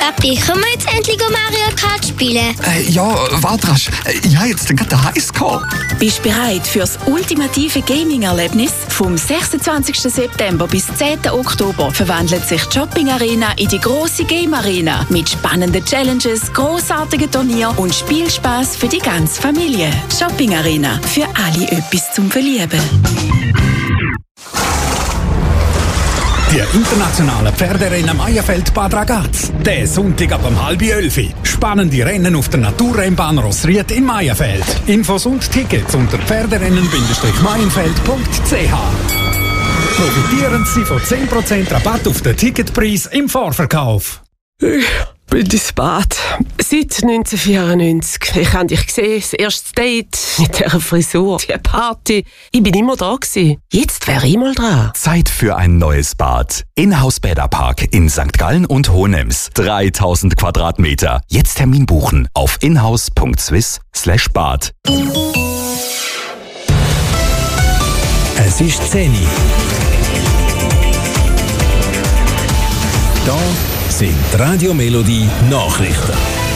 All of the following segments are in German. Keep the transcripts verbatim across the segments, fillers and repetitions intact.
Papi, können wir jetzt endlich Mario Kart spielen? Äh, ja, warte rasch. Ich habe jetzt gerade den Highscore. Bist du bereit für das ultimative Gaming-Erlebnis? Vom sechsundzwanzigsten September bis zehnten Oktober verwandelt sich die Shopping Arena in die grosse Game Arena mit spannenden Challenges, grossartigen Turnieren und Spielspaß für die ganze Familie. Shopping Arena, für alle etwas zum Verlieben. Die internationalen Pferderennen Meierfeld Bad Ragaz. Der Sonntag ab um halb elf. Spannende Rennen auf der Naturrennbahn Rossried in Meierfeld. Infos und Tickets unter pferderennen meienfeld punkt c h. Profitieren Sie von zehn Prozent Rabatt auf den Ticketpreis im Vorverkauf. Ich bin ins Bad. Seit neunzehnhundertvierundneunzig. Ich habe dich gesehen, das erste Date mit dieser Frisur, die Party. Ich bin immer da gewesen. Jetzt wäre ich mal dran. Zeit für ein neues Bad. Inhouse Bäderpark in Sankt Gallen und Hohenems. dreitausend Quadratmeter. Jetzt Termin buchen auf inhouse punkt swiss slash bad. Es ist zehn Uhr. Da sind Radio Melodie Nachrichten.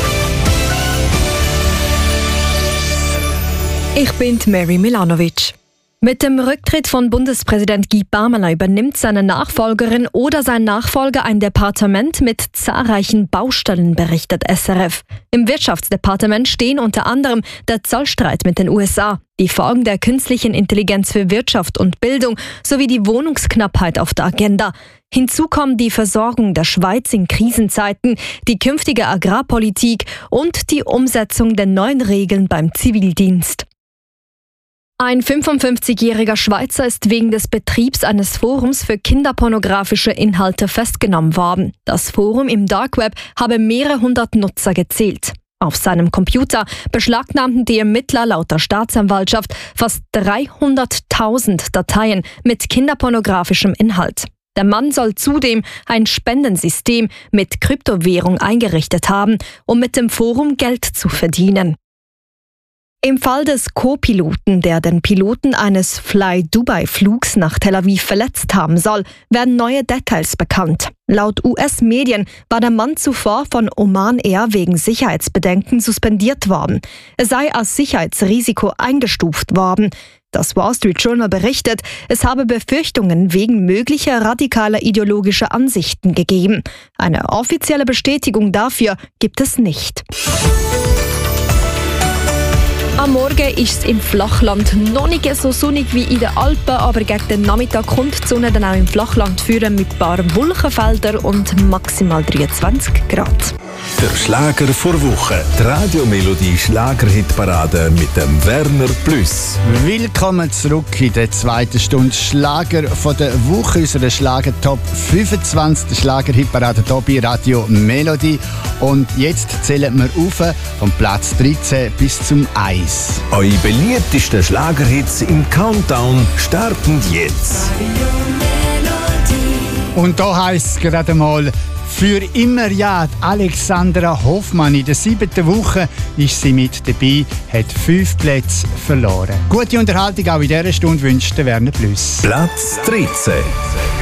Ich bin Mary Milanovic. Mit dem Rücktritt von Bundespräsident Guy Parmelin übernimmt seine Nachfolgerin oder sein Nachfolger ein Departement mit zahlreichen Baustellen, berichtet S R F. Im Wirtschaftsdepartement stehen unter anderem der Zollstreit mit den U S A, die Folgen der künstlichen Intelligenz für Wirtschaft und Bildung sowie die Wohnungsknappheit auf der Agenda. Hinzu kommen die Versorgung der Schweiz in Krisenzeiten, die künftige Agrarpolitik und die Umsetzung der neuen Regeln beim Zivildienst. Ein fünfundfünfzigjähriger Schweizer ist wegen des Betriebs eines Forums für kinderpornografische Inhalte festgenommen worden. Das Forum im Dark Web habe mehrere hundert Nutzer gezählt. Auf seinem Computer beschlagnahmten die Ermittler laut der Staatsanwaltschaft fast dreihunderttausend Dateien mit kinderpornografischem Inhalt. Der Mann soll zudem ein Spendensystem mit Kryptowährung eingerichtet haben, um mit dem Forum Geld zu verdienen. Im Fall des Co-Piloten, der den Piloten eines Fly-Dubai-Flugs nach Tel Aviv verletzt haben soll, werden neue Details bekannt. Laut U S-Medien war der Mann zuvor von Oman Air wegen Sicherheitsbedenken suspendiert worden. Er sei als Sicherheitsrisiko eingestuft worden. Das Wall Street Journal berichtet, es habe Befürchtungen wegen möglicher radikaler ideologischer Ansichten gegeben. Eine offizielle Bestätigung dafür gibt es nicht. Am Morgen ist es im Flachland noch nicht so sonnig wie in den Alpen, aber gegen den Nachmittag kommt die Sonne dann auch im Flachland führen mit ein paar Wolkenfeldern und maximal dreiundzwanzig Grad. Der Schlager vor Woche. Die Radio Melodie Schlagerhitparade mit dem Werner Plus. Willkommen zurück in der zweiten Stunde Schlager von der Woche, unserer Schlager Top fünfundzwanzig, der Schlagerhitparade hier bei Radio Melodie. Und jetzt zählen wir auf vom Platz dreizehn bis zum eins. Eure beliebtesten Schlagerhits im Countdown starten jetzt. Und da heisst es gerade mal: Für immer ja, Alexandra Hoffmann. In der siebten Woche ist sie mit dabei, hat fünf Plätze verloren. Gute Unterhaltung auch in dieser Stunde wünscht der Werner Plus. Platz dreizehn.